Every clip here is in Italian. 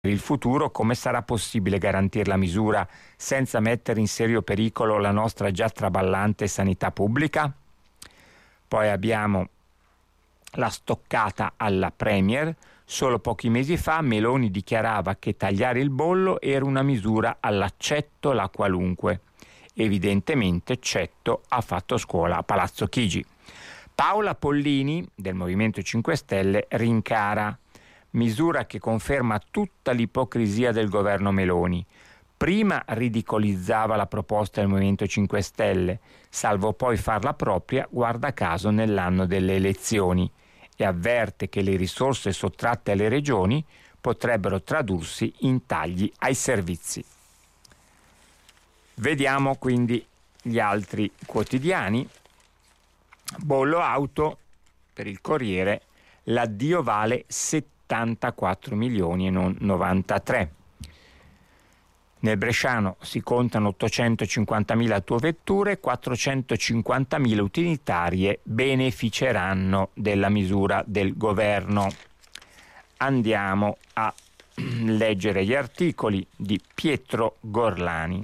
il futuro, come sarà possibile garantire la misura senza mettere in serio pericolo la nostra già traballante sanità pubblica? Poi abbiamo la stoccata alla Premier. Solo pochi mesi fa Meloni dichiarava che tagliare il bollo era una misura all'accetto la qualunque. Evidentemente Cetto ha fatto scuola a Palazzo Chigi. Paola Pollini del Movimento 5 Stelle rincara: misura che conferma tutta l'ipocrisia del governo Meloni. Prima ridicolizzava la proposta del Movimento 5 Stelle, salvo poi farla propria, guarda caso, nell'anno delle elezioni, e avverte che le risorse sottratte alle regioni potrebbero tradursi in tagli ai servizi. Vediamo quindi gli altri quotidiani. Bollo auto per il Corriere: l'addio vale 74 milioni e non 93. Nel bresciano si contano 850.000 autovetture, 450.000 utilitarie beneficeranno della misura del governo. Andiamo a leggere gli articoli di Pietro Gorlani.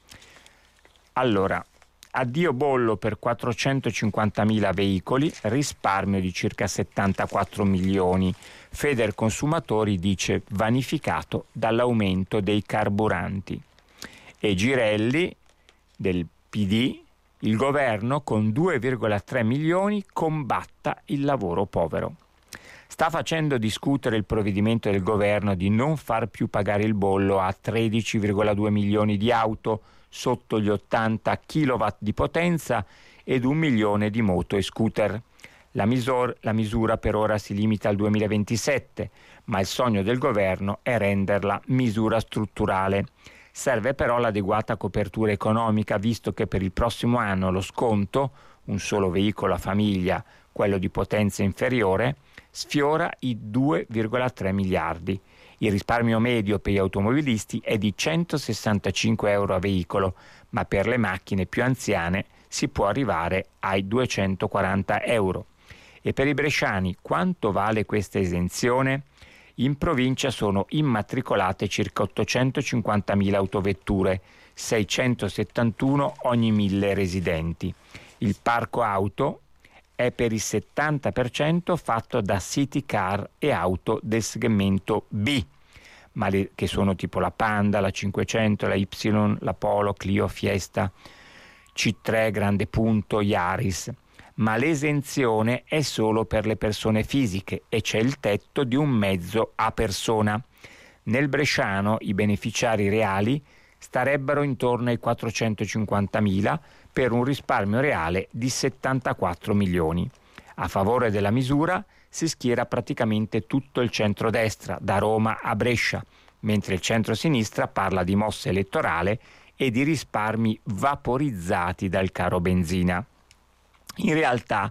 Allora, addio bollo per 450.000 veicoli, risparmio di circa 74 milioni. Federconsumatori dice vanificato dall'aumento dei carburanti. E Girelli del PD: il governo con 2,3 milioni combatta il lavoro povero. Sta facendo discutere il provvedimento del governo di non far più pagare il bollo a 13,2 milioni di auto sotto gli 80 kW di potenza ed 1 milione di moto e scooter. La misura per ora si limita al 2027, ma il sogno del governo è renderla misura strutturale. Serve però l'adeguata copertura economica, visto che per il prossimo anno lo sconto, un solo veicolo a famiglia, quello di potenza inferiore, sfiora i 2,3 miliardi. Il risparmio medio per gli automobilisti è di 165 euro a veicolo, ma per le macchine più anziane si può arrivare ai 240 euro. E per i bresciani quanto vale questa esenzione? In provincia sono immatricolate circa 850.000 autovetture, 671 ogni 1.000 residenti. Il parco auto è per il 70% fatto da city car e auto del segmento B, che sono tipo la Panda, la 500, la Y, la Polo, Clio, Fiesta, C3, Grande Punto, Yaris. Ma l'esenzione è solo per le persone fisiche e c'è il tetto di un mezzo a persona. Nel bresciano i beneficiari reali starebbero intorno ai 450.000 per un risparmio reale di 74 milioni. A favore della misura si schiera praticamente tutto il centrodestra, da Roma a Brescia, mentre il centrosinistra parla di mossa elettorale e di risparmi vaporizzati dal caro benzina. In realtà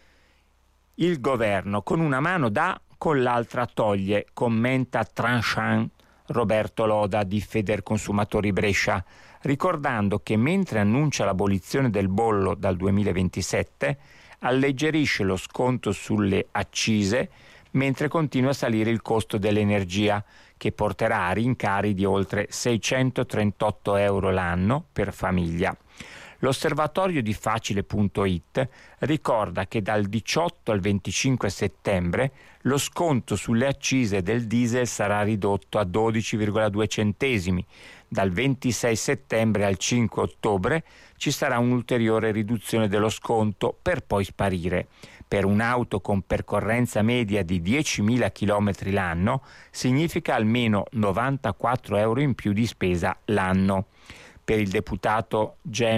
il governo con una mano dà, con l'altra toglie, commenta tranchant Roberto Loda di Federconsumatori Brescia, ricordando che mentre annuncia l'abolizione del bollo dal 2027, alleggerisce lo sconto sulle accise, mentre continua a salire il costo dell'energia, che porterà a rincari di oltre 638 euro l'anno per famiglia. L'osservatorio di Facile.it ricorda che dal 18 al 25 settembre lo sconto sulle accise del diesel sarà ridotto a 12,2 centesimi. Dal 26 settembre al 5 ottobre ci sarà un'ulteriore riduzione dello sconto per poi sparire. Per un'auto con percorrenza media di 10.000 km l'anno significa almeno 94 euro in più di spesa l'anno. Per il deputato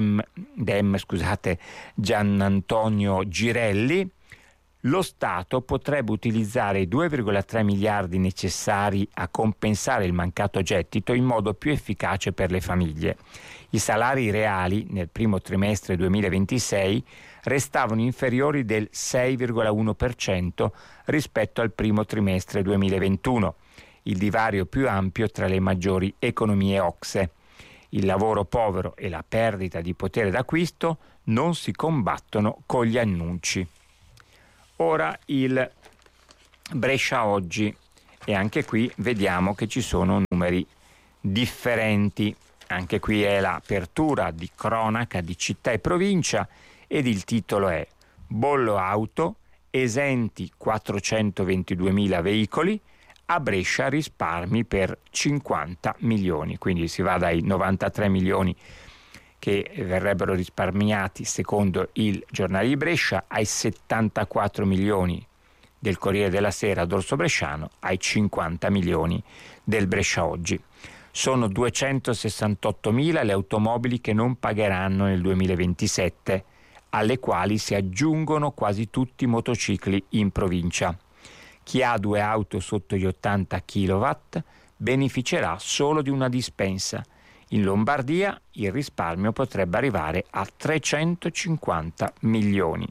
Gianantonio Girelli, lo Stato potrebbe utilizzare i 2,3 miliardi necessari a compensare il mancato gettito in modo più efficace per le famiglie. I salari reali nel primo trimestre 2026 restavano inferiori del 6,1% rispetto al primo trimestre 2021, il divario più ampio tra le maggiori economie OCSE. Il lavoro povero e la perdita di potere d'acquisto non si combattono con gli annunci. Ora il Brescia Oggi e anche qui vediamo che ci sono numeri differenti. Anche qui è l'apertura di cronaca di città e provincia ed il titolo è Bollo auto, esenti 422.000 veicoli, a Brescia risparmi per 50 milioni, quindi si va dai 93 milioni che verrebbero risparmiati secondo il giornale di Brescia ai 74 milioni del Corriere della Sera dorso bresciano, ai 50 milioni del Brescia Oggi. Sono 268.000 le automobili che non pagheranno nel 2027, alle quali si aggiungono quasi tutti i motocicli in provincia. Chi ha 2 auto sotto gli 80 kW beneficerà solo di una dispensa. In Lombardia il risparmio potrebbe arrivare a 350 milioni.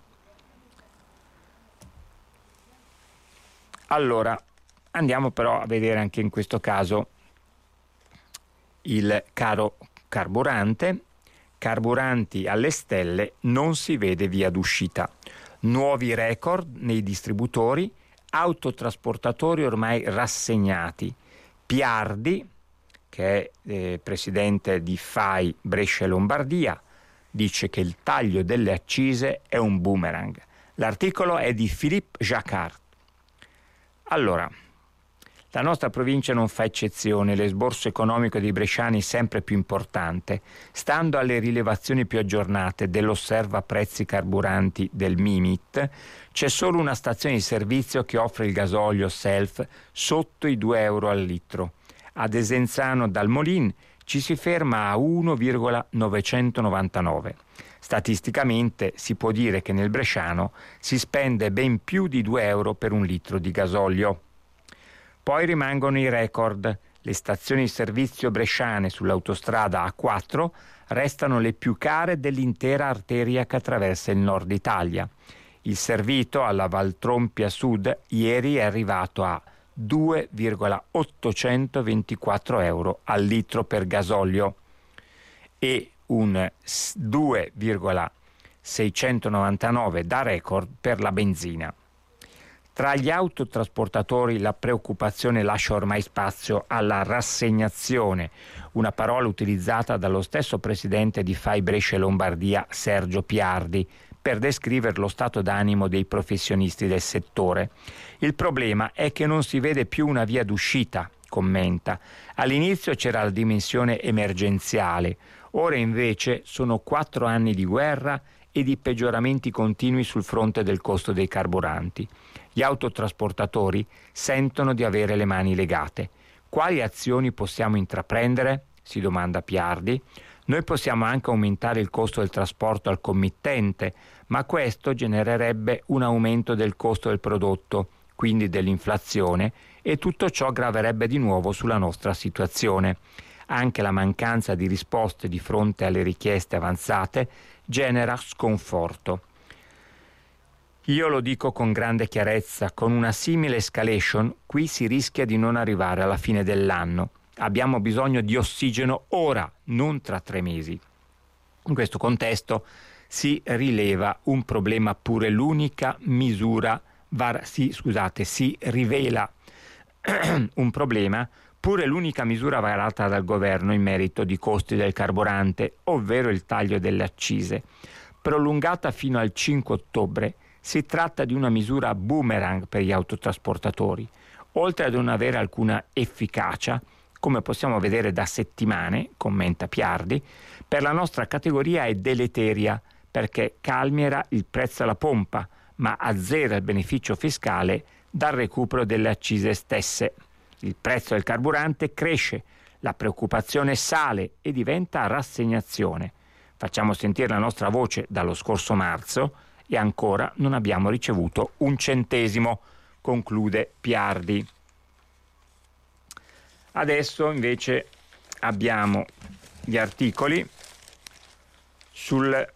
Allora, andiamo però a vedere anche in questo caso il caro carburante. Carburanti alle stelle, non si vede via d'uscita. Nuovi record nei distributori, autotrasportatori ormai rassegnati. Piardi, che è presidente di FAI Brescia e Lombardia, dice che il taglio delle accise è un boomerang. L'articolo è di Philippe Jacquard. Allora, la nostra provincia non fa eccezione, l'esborso economico dei bresciani è sempre più importante. Stando alle rilevazioni più aggiornate dell'Osserva Prezzi Carburanti del Mimit, c'è solo una stazione di servizio che offre il gasolio self sotto i 2 euro al litro. Ad Desenzano dal Molin ci si ferma a 1,999. Statisticamente si può dire che nel bresciano si spende ben più di 2 euro per un litro di gasolio. Poi rimangono i record. Le stazioni di servizio bresciane sull'autostrada A4 restano le più care dell'intera arteria che attraversa il nord Italia. Il servito alla Valtrompia Sud ieri è arrivato a 2,824 euro al litro per gasolio e un 2,699 da record per la benzina. Tra gli autotrasportatori la preoccupazione lascia ormai spazio alla rassegnazione, una parola utilizzata dallo stesso presidente di FAI Brescia e Lombardia, Sergio Piardi, per descrivere lo stato d'animo dei professionisti del settore. Il problema è che non si vede più una via d'uscita, commenta. All'inizio c'era la dimensione emergenziale, ora invece sono 4 anni di guerra e di peggioramenti continui sul fronte del costo dei carburanti. Gli autotrasportatori sentono di avere le mani legate. Quali azioni possiamo intraprendere? Si domanda Piardi. Noi possiamo anche aumentare il costo del trasporto al committente, ma questo genererebbe un aumento del costo del prodotto, quindi dell'inflazione, e tutto ciò graverebbe di nuovo sulla nostra situazione. Anche la mancanza di risposte di fronte alle richieste avanzate genera sconforto. Io lo dico con grande chiarezza, con una simile escalation qui si rischia di non arrivare alla fine dell'anno. Abbiamo bisogno di ossigeno ora, non tra 3 mesi. In questo contesto si rileva un problema pure l'unica misura, si rivela un problema pure l'unica misura varata dal governo in merito di costi del carburante, ovvero il taglio delle accise. Prolungata fino al 5 ottobre, si tratta di una misura boomerang per gli autotrasportatori. Oltre a non avere alcuna efficacia, come possiamo vedere da settimane, commenta Piardi, per la nostra categoria è deleteria perché calmiera il prezzo alla pompa, ma azzera il beneficio fiscale dal recupero delle accise stesse. Il prezzo del carburante cresce, la preoccupazione sale e diventa rassegnazione. Facciamo sentire la nostra voce dallo scorso marzo e ancora non abbiamo ricevuto un centesimo, conclude Piardi. Adesso invece abbiamo gli articoli sul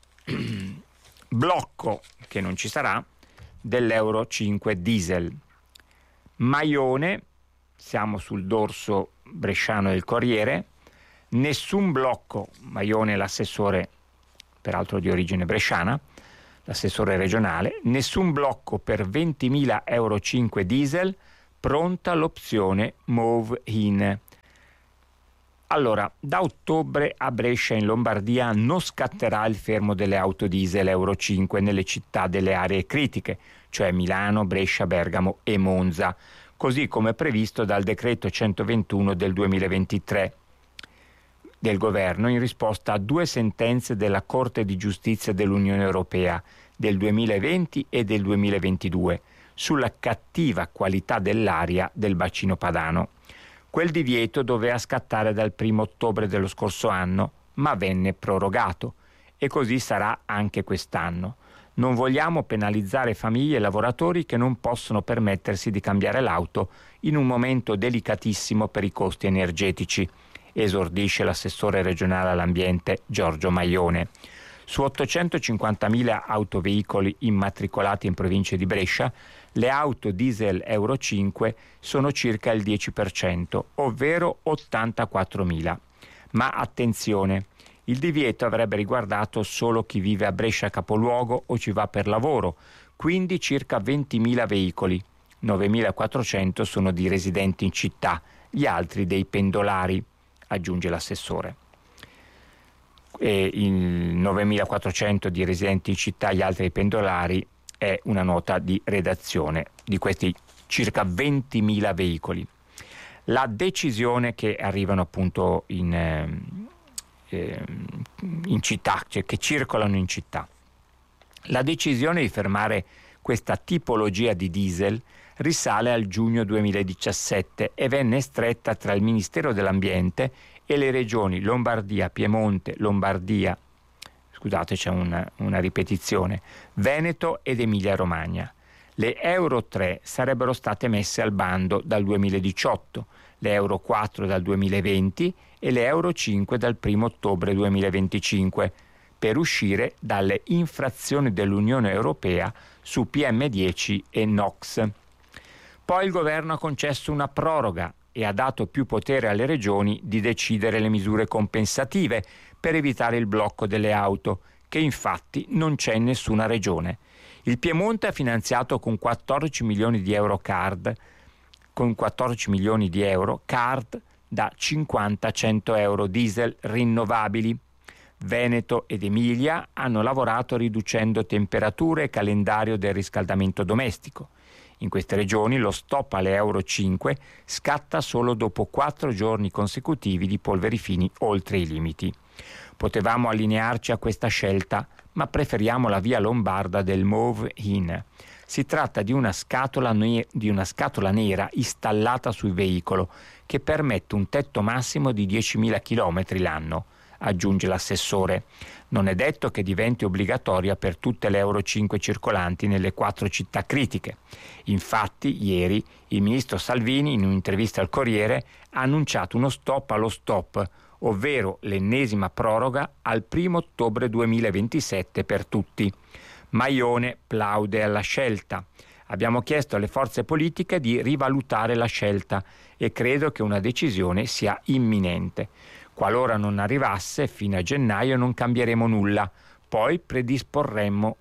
blocco, che non ci sarà, dell'Euro 5 diesel. Maione, siamo sul dorso bresciano del Corriere, nessun blocco, Maione l'assessore, peraltro di origine bresciana, l'assessore regionale, nessun blocco per 20.000 Euro 5 diesel, pronta l'opzione Move-In. Allora, da ottobre a Brescia in Lombardia non scatterà il fermo delle auto diesel Euro 5 nelle città delle aree critiche, cioè Milano, Brescia, Bergamo e Monza, così come previsto dal decreto 121 del 2023 del governo in risposta a 2 sentenze della Corte di Giustizia dell'Unione Europea del 2020 e del 2022 sulla cattiva qualità dell'aria del bacino padano. Quel divieto doveva scattare dal 1° ottobre dello scorso anno, ma venne prorogato e così sarà anche quest'anno. Non vogliamo penalizzare famiglie e lavoratori che non possono permettersi di cambiare l'auto in un momento delicatissimo per i costi energetici, esordisce l'assessore regionale all'ambiente Giorgio Maione. Su 850.000 autoveicoli immatricolati in provincia di Brescia, le auto diesel Euro 5 sono circa il 10%, ovvero 84.000. Ma attenzione, il divieto avrebbe riguardato solo chi vive a Brescia capoluogo o ci va per lavoro, quindi circa 20.000 veicoli. 9.400 sono di residenti in città, gli altri dei pendolari, aggiunge l'assessore. E il 9.400 di residenti in città, gli altri pendolari, è una nota di redazione di questi circa 20.000 veicoli. La decisione che arrivano appunto in città, cioè che circolano in città. La decisione di fermare questa tipologia di diesel risale al giugno 2017 e venne estretta tra il Ministero dell'Ambiente e le regioni Lombardia, Piemonte, Lombardia, scusate c'è una ripetizione, Veneto ed Emilia-Romagna. Le Euro 3 sarebbero state messe al bando dal 2018, le Euro 4 dal 2020 e le Euro 5 dal 1° ottobre 2025, per uscire dalle infrazioni dell'Unione Europea su PM10 e NOx. Poi il governo ha concesso una proroga e ha dato più potere alle regioni di decidere le misure compensative per evitare il blocco delle auto, che infatti non c'è in nessuna regione. Il Piemonte ha finanziato con 14 milioni di euro card, da 50 a 100 euro diesel rinnovabili. Veneto ed Emilia hanno lavorato riducendo temperature e calendario del riscaldamento domestico. In queste regioni lo stop alle Euro 5 scatta solo dopo 4 giorni consecutivi di polveri fini oltre i limiti. Potevamo allinearci a questa scelta, ma preferiamo la via lombarda del Move-In. Si tratta di una scatola nera installata sul veicolo che permette un tetto massimo di 10.000 km l'anno, aggiunge l'assessore. Non è detto che diventi obbligatoria per tutte le Euro 5 circolanti nelle 4 città critiche. Infatti, ieri il ministro Salvini, in un'intervista al Corriere, ha annunciato uno stop allo stop, ovvero l'ennesima proroga al 1° ottobre 2027 per tutti. Maione plaude alla scelta. Abbiamo chiesto alle forze politiche di rivalutare la scelta e credo che una decisione sia imminente. Qualora non arrivasse, fino a gennaio non cambieremo nulla, poi predisporremo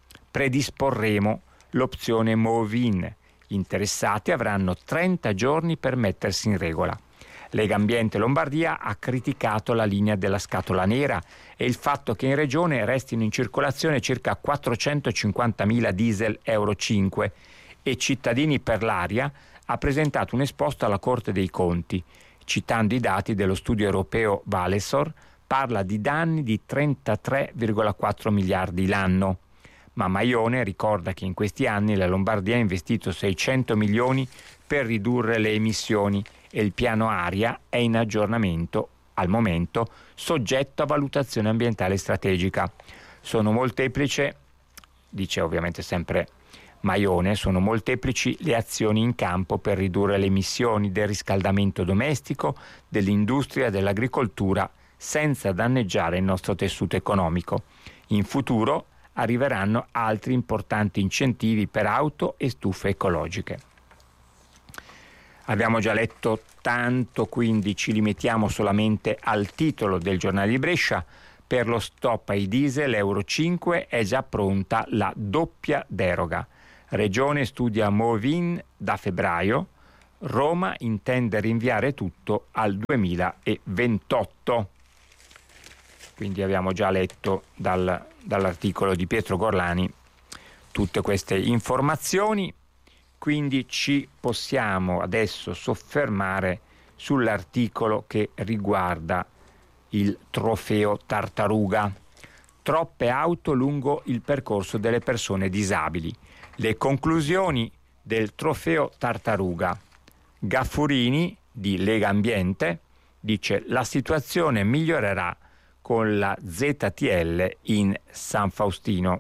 l'opzione Move-In. Gli interessati avranno 30 giorni per mettersi in regola. Lega Ambiente Lombardia ha criticato la linea della scatola nera e il fatto che in regione restino in circolazione circa 450.000 diesel Euro 5 e Cittadini per l'Aria ha presentato un esposto alla Corte dei Conti. Citando i dati dello studio europeo Valesor, parla di danni di 33,4 miliardi l'anno. Ma Maione ricorda che in questi anni la Lombardia ha investito 600 milioni per ridurre le emissioni e il piano aria è in aggiornamento, al momento, soggetto a valutazione ambientale strategica. Sono molteplici, dice ovviamente sempre Maione, sono molteplici le azioni in campo per ridurre le emissioni del riscaldamento domestico, dell'industria e dell'agricoltura senza danneggiare il nostro tessuto economico. In futuro arriveranno altri importanti incentivi per auto e stufe ecologiche. Abbiamo già letto tanto, quindi ci limitiamo solamente al titolo del giornale di Brescia. Per lo stop ai diesel Euro 5 è già pronta la doppia deroga. Regione studia Move-In da febbraio, Roma intende rinviare tutto al 2028. Quindi abbiamo già letto dall'articolo di Pietro Gorlani tutte queste informazioni, quindi ci possiamo adesso soffermare sull'articolo che riguarda il trofeo Tartaruga. Troppe auto lungo il percorso delle persone disabili. Le conclusioni del trofeo Tartaruga. Gaffurini di Lega Ambiente dice: la situazione migliorerà con la ZTL in San Faustino.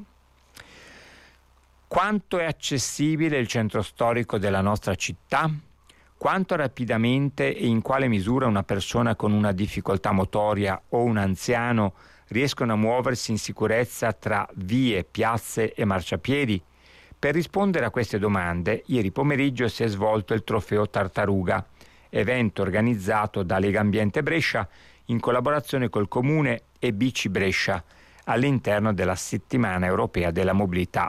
Quanto è accessibile il centro storico della nostra città? Quanto rapidamente e in quale misura una persona con una difficoltà motoria o un anziano riescono a muoversi in sicurezza tra vie, piazze e marciapiedi? Per rispondere a queste domande, ieri pomeriggio si è svolto il Trofeo Tartaruga, evento organizzato da Lega Ambiente Brescia in collaborazione col Comune e Bici Brescia all'interno della Settimana Europea della Mobilità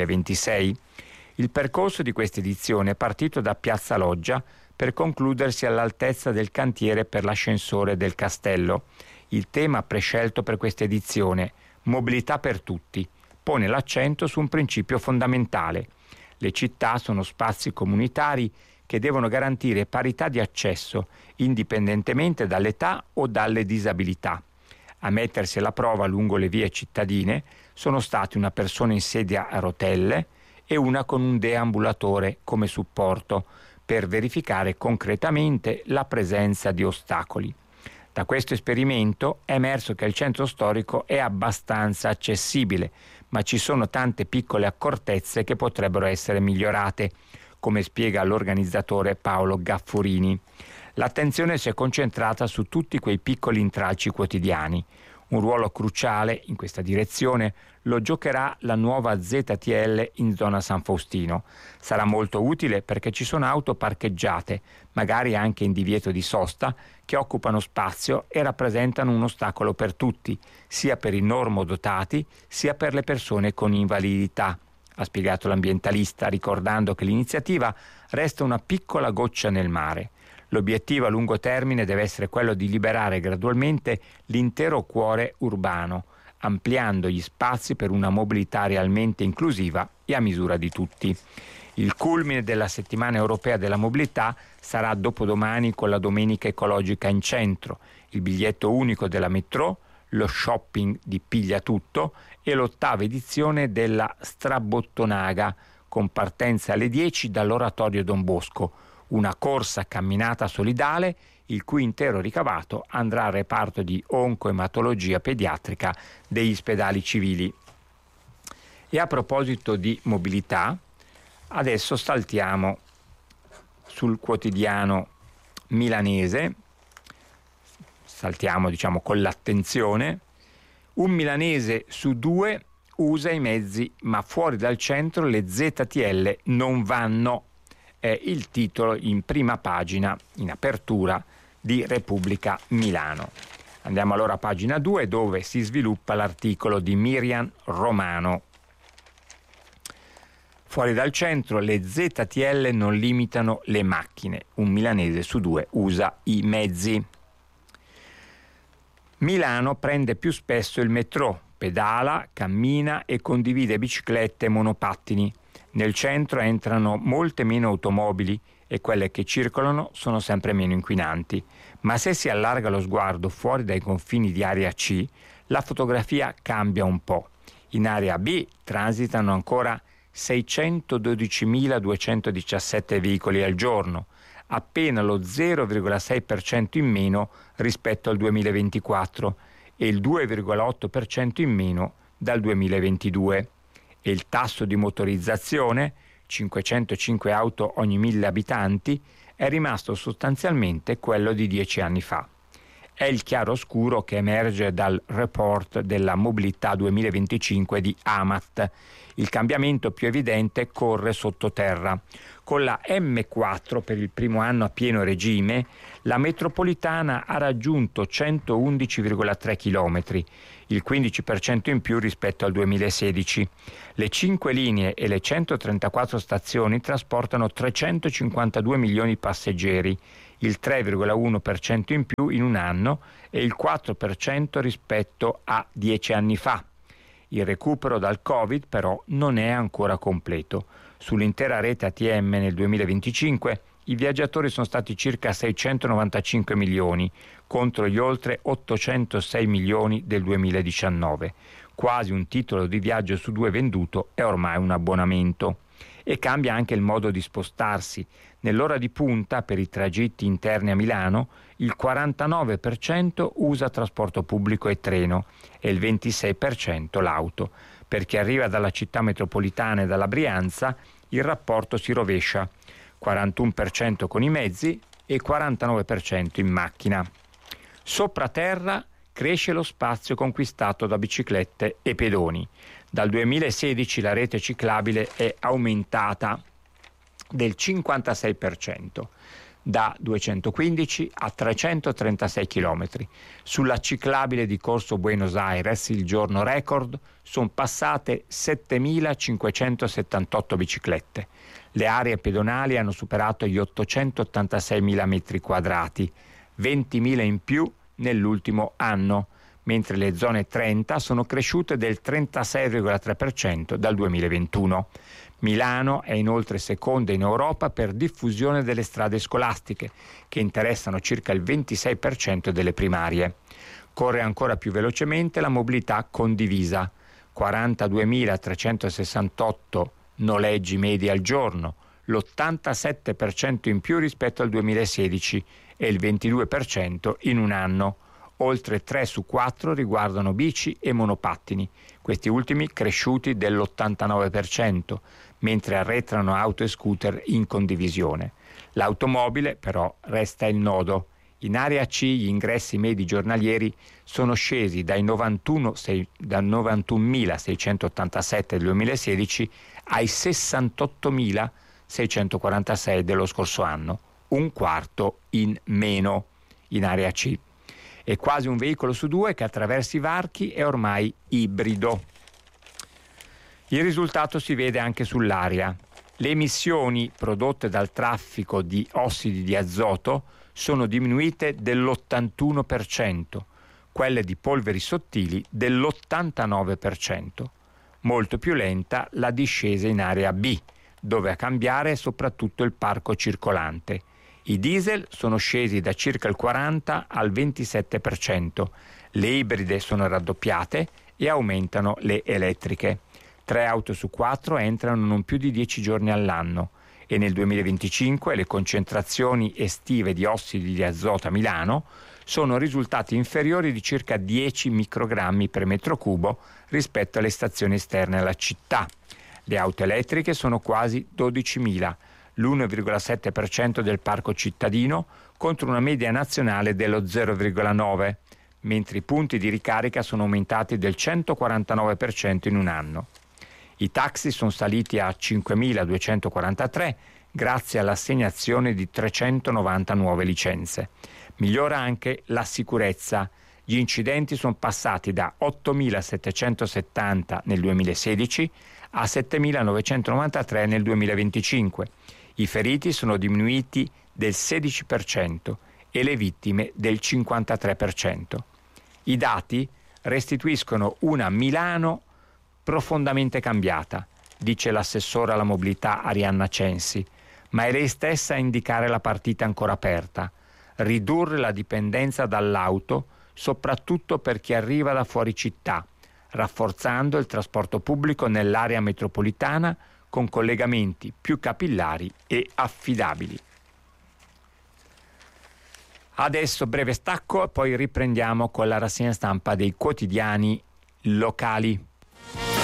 2026. Il percorso di questa edizione è partito da Piazza Loggia per concludersi all'altezza del cantiere per l'ascensore del Castello. Il tema prescelto per questa edizione, mobilità per tutti, pone l'accento su un principio fondamentale. Le città sono spazi comunitari che devono garantire parità di accesso, indipendentemente dall'età o dalle disabilità. A mettersi alla prova lungo le vie cittadine sono stati una persona in sedia a rotelle e una con un deambulatore come supporto, per verificare concretamente la presenza di ostacoli. Da questo esperimento è emerso che il centro storico è abbastanza accessibile, ma ci sono tante piccole accortezze che potrebbero essere migliorate, come spiega l'organizzatore Paolo Gaffurini. L'attenzione si è concentrata su tutti quei piccoli intralci quotidiani. Un ruolo cruciale in questa direzione lo giocherà la nuova ZTL in zona San Faustino. Sarà molto utile perché ci sono auto parcheggiate, magari anche in divieto di sosta, che occupano spazio e rappresentano un ostacolo per tutti, sia per i normodotati sia per le persone con invalidità, ha spiegato l'ambientalista, ricordando che l'iniziativa resta una piccola goccia nel mare. L'obiettivo a lungo termine deve essere quello di liberare gradualmente l'intero cuore urbano, ampliando gli spazi per una mobilità realmente inclusiva e a misura di tutti. Il culmine della Settimana Europea della Mobilità sarà dopodomani con la Domenica Ecologica in centro, il biglietto unico della metro, lo shopping di Piglia Tutto e l'8ª edizione della Strabottonaga, con partenza alle 10 dall'Oratorio Don Bosco, una corsa camminata solidale il cui intero ricavato andrà al reparto di oncoematologia pediatrica degli ospedali civili. E a proposito di mobilità, adesso saltiamo sul quotidiano milanese, saltiamo con l'attenzione. Un milanese su 2 usa i mezzi, ma fuori dal centro le ZTL non vanno. È il titolo in prima pagina, in apertura, di Repubblica Milano. Andiamo allora a pagina 2, dove si sviluppa l'articolo di Miriam Romano. Fuori dal centro le ZTL non limitano le macchine. Un milanese su 2 usa i mezzi. Milano prende più spesso il metro, pedala, cammina e condivide biciclette e monopattini. Nel centro entrano molte meno automobili e quelle che circolano sono sempre meno inquinanti. Ma se si allarga lo sguardo fuori dai confini di area C, la fotografia cambia un po'. In area B transitano ancora 612.217 veicoli al giorno, appena lo 0,6% in meno rispetto al 2024 e il 2,8% in meno dal 2022. E il tasso di motorizzazione, 505 auto ogni 1000 abitanti, è rimasto sostanzialmente quello di 10 anni fa. È il chiaroscuro che emerge dal report della mobilità 2025 di Amat. Il cambiamento più evidente corre sottoterra. Con la M4 per il primo anno a pieno regime, la metropolitana ha raggiunto 111,3 km, il 15% in più rispetto al 2016. Le 5 linee e le 134 stazioni trasportano 352 milioni di passeggeri, il 3,1% in più in un anno e il 4% rispetto a 10 anni fa. Il recupero dal Covid però non è ancora completo. Sull'intera rete ATM nel 2025 i viaggiatori sono stati circa 695 milioni contro gli oltre 806 milioni del 2019. Quasi un titolo di viaggio su 2 venduto è ormai un abbonamento. E cambia anche il modo di spostarsi. Nell'ora di punta, per i tragitti interni a Milano, il 49% usa trasporto pubblico e treno e il 26% l'auto. Per chi arriva dalla città metropolitana e dalla Brianza, il rapporto si rovescia, 41% con i mezzi e 49% in macchina. Sopra terra cresce lo spazio conquistato da biciclette e pedoni. Dal 2016 la rete ciclabile è aumentata del 56%, da 215 a 336 km. Sulla ciclabile di Corso Buenos Aires, il giorno record, sono passate 7.578 biciclette. Le aree pedonali hanno superato gli 886.000 metri quadrati, 20.000 in più nell'ultimo anno, mentre le zone 30 sono cresciute del 36,3% dal 2021. Milano è inoltre seconda in Europa per diffusione delle strade scolastiche, che interessano circa il 26% delle primarie. Corre ancora più velocemente la mobilità condivisa, 42.368 noleggi medi al giorno, l'87% in più rispetto al 2016 e il 22% in un anno. Oltre 3 su 4 riguardano bici e monopattini, questi ultimi cresciuti dell'89%, mentre arretrano auto e scooter in condivisione. L'automobile però resta il nodo. In area C gli ingressi medi giornalieri sono scesi dai 91.687 del 2016 ai 68.646 dello scorso anno, un quarto in meno in area C. E quasi un veicolo su 2 che attraversa i varchi è ormai ibrido. Il risultato si vede anche sull'aria. Le emissioni prodotte dal traffico di ossidi di azoto sono diminuite dell'81%, quelle di polveri sottili dell'89%. Molto più lenta la discesa in area B, dove a cambiare è soprattutto il parco circolante. I diesel sono scesi da circa il 40 al 27%, le ibride sono raddoppiate e aumentano le elettriche. 3 auto su 4 entrano non più di 10 giorni all'anno e nel 2025 le concentrazioni estive di ossidi di azoto a Milano sono risultati inferiori di circa 10 microgrammi per metro cubo rispetto alle stazioni esterne alla città. Le auto elettriche sono quasi 12.000, l'1,7% del parco cittadino contro una media nazionale dello 0,9%, mentre i punti di ricarica sono aumentati del 149% in un anno. I taxi sono saliti a 5.243 grazie all'assegnazione di 390 nuove licenze. Migliora anche la sicurezza. Gli incidenti sono passati da 8.770 nel 2016 a 7.993 nel 2025. I feriti sono diminuiti del 16% e le vittime del 53%. I dati restituiscono una Milano profondamente cambiata, dice l'assessora alla mobilità Arianna Censi, ma è lei stessa a indicare la partita ancora aperta: ridurre la dipendenza dall'auto, soprattutto per chi arriva da fuori città, rafforzando il trasporto pubblico nell'area metropolitana con collegamenti più capillari e affidabili. Adesso breve stacco e poi riprendiamo con la rassegna stampa dei quotidiani locali.